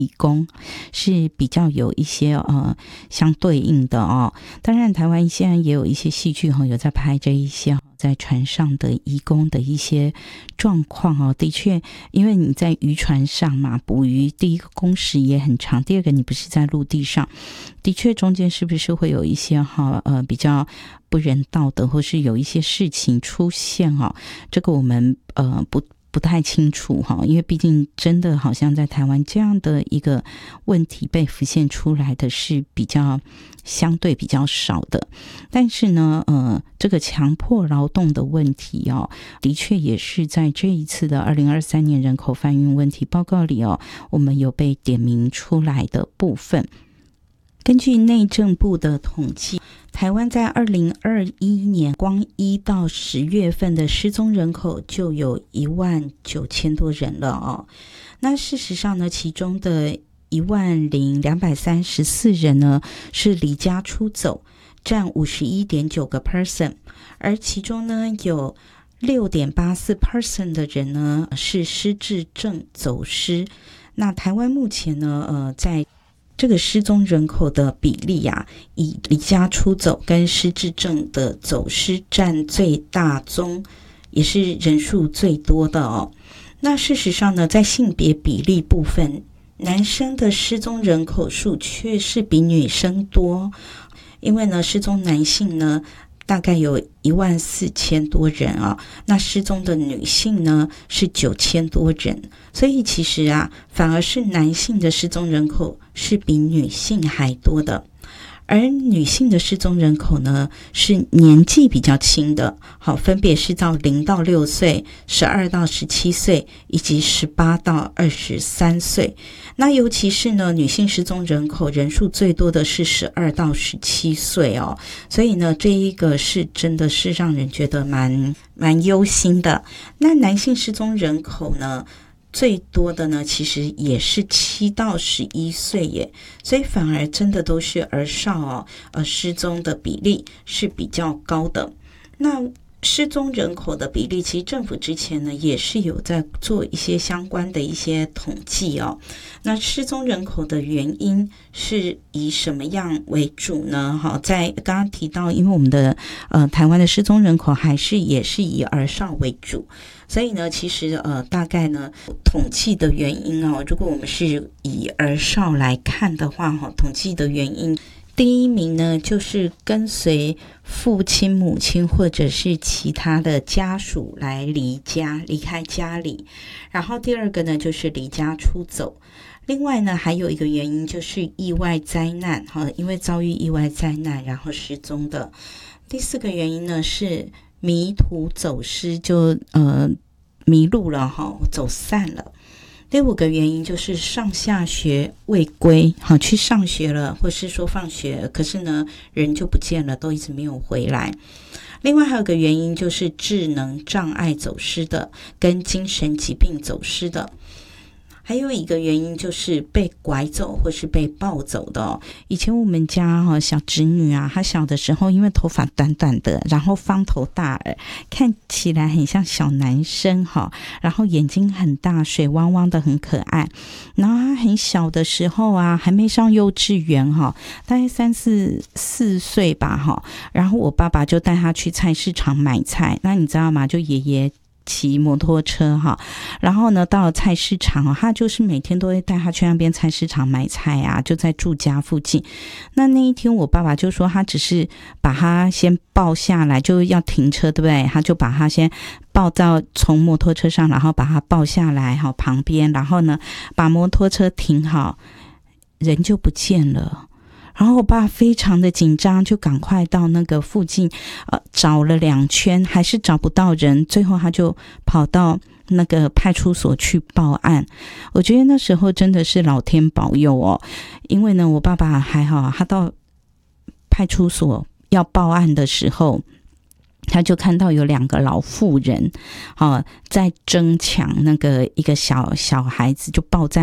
移工是比较有一些相对应的哦。当然台湾现在也有一些戏剧有在拍这一些在船上的移工的一些状况的确因为你在渔船上嘛，捕鱼第一个工时也很长，第二个你不是在陆地上，的确中间是不是会有一些比较不人道的，或是有一些事情出现这个我们不太清楚因为毕竟真的好像在台湾这样的一个问题被浮现出来的是相对比较少的。但是呢这个强迫劳动的问题的确也是在这一次的2023年人口贩运问题报告里我们有被点名出来的部分。根据内政部的统计，台湾在2021年光1到10月份的失踪人口就有19000多人了那事实上呢，其中的10234人呢是离家出走，占 51.9%， 而其中呢有 6.84% 的人呢是失智症走失。那台湾目前呢在这个失踪人口的比例以离家出走跟失智症的走失占最大宗，也是人数最多的那事实上呢，在性别比例部分，男生的失踪人口数却是比女生多，因为呢失踪男性呢大概有14000多人那失踪的女性呢是9000多人，所以其实反而是男性的失踪人口是比女性还多的。而女性的失踪人口呢是年纪比较轻的，分别是到0到6岁、12到17岁以及18到23岁。那尤其是呢女性失踪人口人数最多的是12到17岁所以呢这一个是真的是让人觉得蛮忧心的。那男性失踪人口呢最多的呢其实也是7到11岁耶，所以反而真的都是儿少失踪的比例是比较高的。那失踪人口的比例，其实政府之前呢也是有在做一些相关的一些统计那失踪人口的原因是以什么样为主呢？在刚刚提到，因为我们的台湾的失踪人口也是以儿少为主，所以呢其实大概呢统计的原因如果我们是以儿少来看的话统计的原因第一名呢就是跟随父亲母亲或者是其他的家属来离开家里，然后第二个呢就是离家出走，另外呢还有一个原因就是意外灾难因为遭遇意外灾难然后失踪的，第四个原因呢是迷途走失，就迷路了走散了，第五个原因就是上下学未归去上学了或是说放学可是呢人就不见了，都一直没有回来，另外还有个原因就是智能障碍走失的跟精神疾病走失的，还有一个原因就是被拐走或是被抱走的以前我们家小侄女她小的时候因为头发短短的，然后方头大耳，看起来很像小男生然后眼睛很大，水汪汪的，很可爱。然后她很小的时候还没上幼稚园大概3-4岁吧然后我爸爸就带她去菜市场买菜，那你知道吗？就爷爷骑摩托车然后呢到了菜市场他就是每天都会带他去那边菜市场买菜就在住家附近。那一天我爸爸就说他只是把他先抱下来，就要停车对不对，他就把他先抱到从摩托车上，然后把他抱下来旁边，然后呢把摩托车停好，人就不见了。然后我爸非常的紧张，就赶快到那个附近找了2圈还是找不到人，最后他就跑到那个派出所去报案。我觉得那时候真的是老天保佑因为呢我爸爸还好，他到派出所要报案的时候，他就看到有2个老妇人在争抢那个一个小孩子，就抱在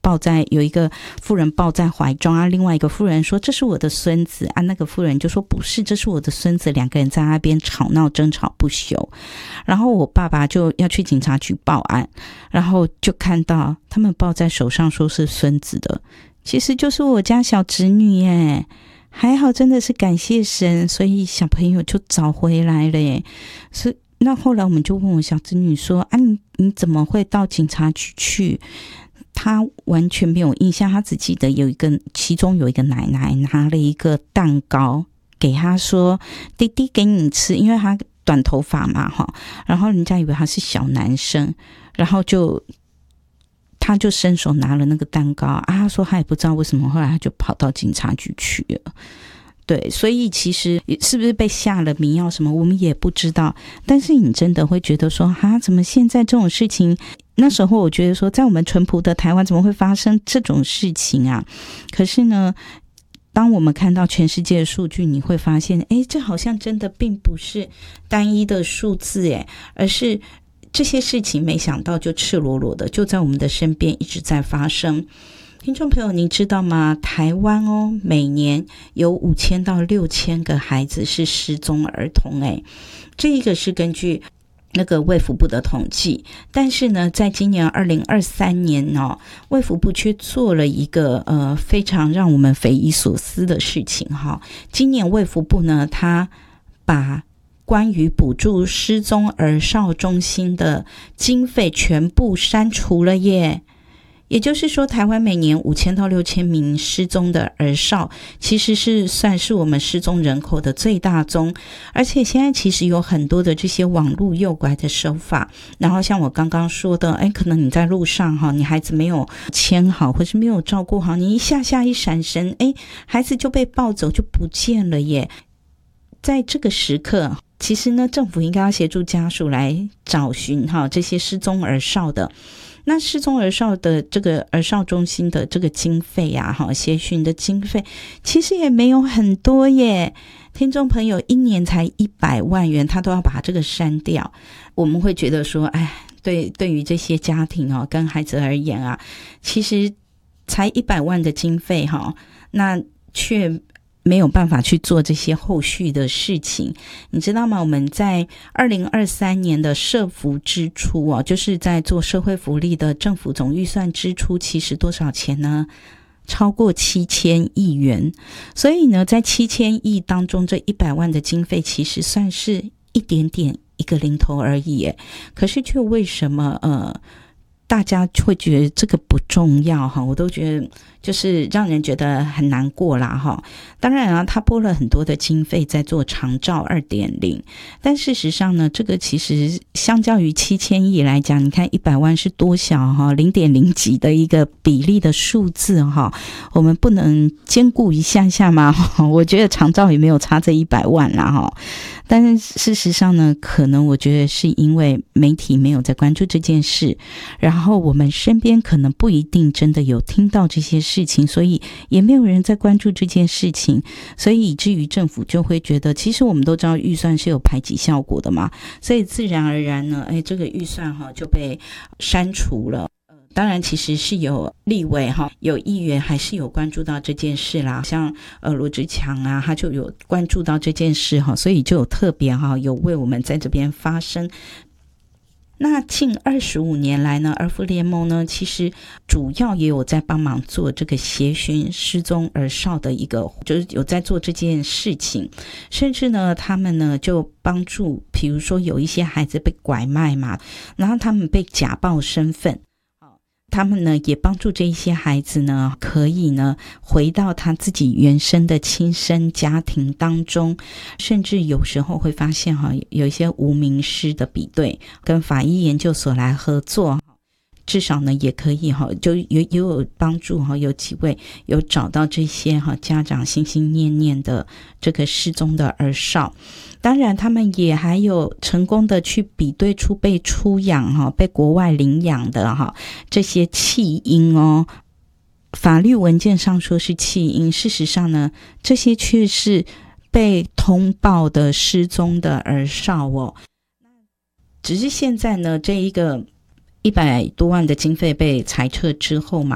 有一个妇人抱在怀中啊，另外一个妇人说这是我的孙子啊，那个妇人就说不是，这是我的孙子，两个人在那边吵闹争吵不休。然后我爸爸就要去警察局报案，然后就看到他们抱在手上说是孙子的，其实就是我家小侄女耶。还好真的是感谢神，所以小朋友就找回来了耶。所以那后来我们就问我小侄女说啊，你怎么会到警察局去？她完全没有印象，她只记得其中有一个奶奶拿了一个蛋糕给她说弟弟给你吃，因为她短头发嘛然后人家以为他是小男生，然后他就伸手拿了那个蛋糕啊，他说他也不知道为什么，后来他就跑到警察局去了。对，所以其实是不是被下了迷药什么，我们也不知道。但是你真的会觉得说，怎么现在这种事情？那时候我觉得说，在我们淳朴的台湾，怎么会发生这种事情啊？可是呢，当我们看到全世界的数据，你会发现，这好像真的并不是单一的数字，而是这些事情没想到就赤裸裸的就在我们的身边一直在发生。听众朋友，您知道吗？台湾每年有5000到6000个孩子是失踪儿童，这一个是根据那个卫福部的统计。但是呢，在今年2023年卫福部却做了一个非常让我们匪夷所思的事情今年卫福部呢，他把关于补助失踪儿少中心的经费全部删除了耶。也就是说，台湾每年5000到6000名失踪的儿少，其实是算是我们失踪人口的最大宗。而且现在其实有很多的这些网络诱拐的手法，然后像我刚刚说的，可能你在路上你孩子没有牵好，或是没有照顾好，你一下一闪神，孩子就被抱走，就不见了耶。在这个时刻，其实呢，政府应该要协助家属来找寻这些失踪儿少的。那失踪儿少的这个儿少中心的这个经费协寻的经费其实也没有很多耶。听众朋友，一年才100万元，他都要把这个删掉。我们会觉得说，对于这些家庭跟孩子而言其实才100万的经费那却没有办法去做这些后续的事情。你知道吗？我们在2023年的社福支出就是在做社会福利的政府总预算支出，其实多少钱呢？超过7000亿元。所以呢，在7000亿当中，这100万的经费其实算是一点点一个零头而已耶。可是却为什么大家会觉得这个不重要我都觉得就是让人觉得很难过啦当然他拨了很多的经费在做长照 2.0， 但事实上呢，这个其实相较于7000亿来讲，你看100万是多小0.0几的一个比例的数字我们不能兼顾一下下吗？我觉得长照也没有差这100万啦但是事实上呢，可能我觉得是因为媒体没有在关注这件事，然后我们身边可能不一定真的有听到这些事情，所以也没有人在关注这件事情，所以以至于政府就会觉得，其实我们都知道预算是有排挤效果的嘛，所以自然而然呢，这个预算就被删除了。当然其实是有立委有议员还是有关注到这件事啦，像罗志强他就有关注到这件事所以就有特别有为我们在这边发声。那近25年来呢，儿福联盟呢，其实主要也有在帮忙做这个协寻失踪儿少的一个，就是有在做这件事情，甚至呢，他们呢就帮助，比如说有一些孩子被拐卖嘛，然后他们被假报身份。他们呢也帮助这一些孩子呢，可以呢回到他自己原生的亲生家庭当中，甚至有时候会发现有一些无名尸的比对，跟法医研究所来合作，至少呢也可以就也有帮助有几位有找到这些家长心心念念的这个失踪的儿少。当然他们也还有成功的去比对出被出养被国外领养的这些弃婴法律文件上说是弃婴，事实上呢这些却是被通报的失踪的儿少只是现在呢这一个100多万的经费被裁撤之后嘛，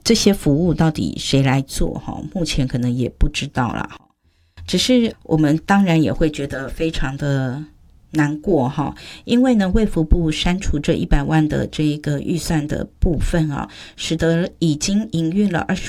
这些服务到底谁来做目前可能也不知道啦，只是我们当然也会觉得非常的难过因为呢卫福部删除这100万的这个预算的部分使得已经营运了